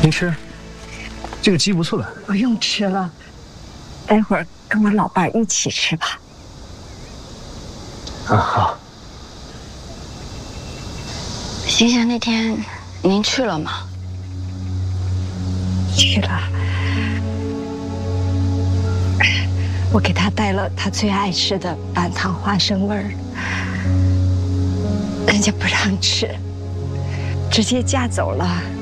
您吃，这个鸡不错的。 不用吃了，待会儿跟我老伴一起吃吧。 啊，好。 行贤那天您去了吗？ 去了，我给他带了他最爱吃的板糖花生味儿，人家不让吃，直接架走了。